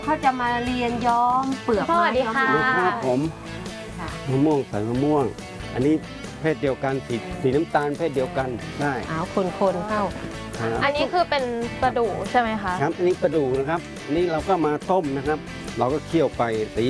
เขาจะมาเรียนย้อมเปลือกสวัสดีค่ะไม้ย้อมครับผมค่ะมะม่วงใส่มะม่วง อันนี้เพศเดียวกันสีน้ำตาลเพศเดียวกันได้เอาคนๆเข้าครับอันนี้คือเป็นประดู่ใช่ไหมคะครับอันนี้กระดูกนะครับอันนี้เราก็มาต้มนะครับ เราก็เคี่ยวไปตี